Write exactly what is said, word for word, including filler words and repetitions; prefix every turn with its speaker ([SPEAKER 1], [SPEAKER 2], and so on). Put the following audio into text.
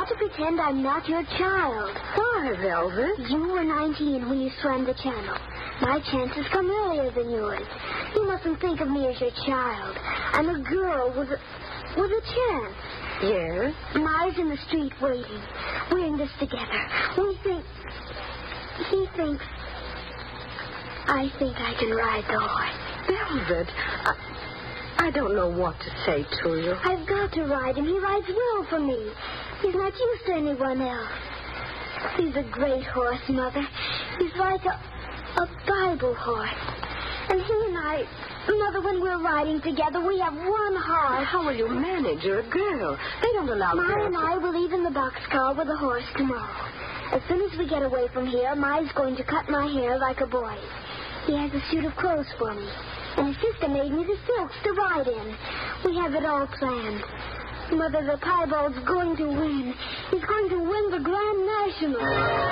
[SPEAKER 1] got to pretend I'm not your child.
[SPEAKER 2] Why, Velvet?
[SPEAKER 1] You were nineteen when you swam the channel. My chances come earlier than yours. You mustn't think of me as your child. I'm a girl with a, with a chance.
[SPEAKER 2] Yes?
[SPEAKER 1] Ma's in the street waiting. We're in this together. We think... He thinks... I think I can ride the horse.
[SPEAKER 2] Velvet, I, I don't know what to say to you.
[SPEAKER 1] I've got to ride him. He rides well for me. He's not used to anyone else. He's a great horse, Mother. He's like a, a Bible horse. And he and I, Mother, when we're riding together, we have one heart.
[SPEAKER 2] How will you manage? You're a girl. They don't allow
[SPEAKER 1] Ma
[SPEAKER 2] girls
[SPEAKER 1] and I will leave in the boxcar with the horse tomorrow. As soon as we get away from here, Ma's going to cut my hair like a boy's. He has a suit of clothes for me. And his sister made me the silks to ride in. We have it all planned. Mother, the piebald's going to win. He's going to win the Grand National.